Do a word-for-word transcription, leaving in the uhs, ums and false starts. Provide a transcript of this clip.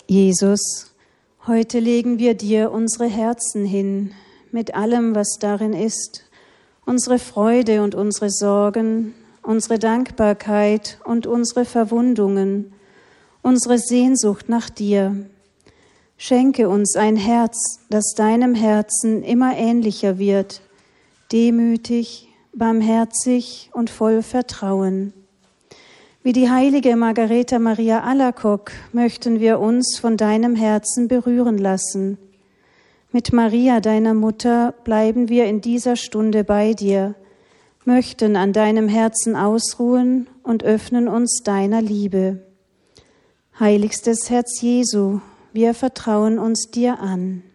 Jesus, heute legen wir dir unsere Herzen hin, mit allem, was darin ist, unsere Freude und unsere Sorgen, unsere Dankbarkeit und unsere Verwundungen, unsere Sehnsucht nach dir. Schenke uns ein Herz, das deinem Herzen immer ähnlicher wird, demütig, barmherzig und voll Vertrauen. Wie die heilige Margaretha Maria Alacoque möchten wir uns von deinem Herzen berühren lassen. Mit Maria, deiner Mutter, bleiben wir in dieser Stunde bei dir, möchten an deinem Herzen ausruhen und öffnen uns deiner Liebe. Heiligstes Herz Jesu, wir vertrauen uns dir an.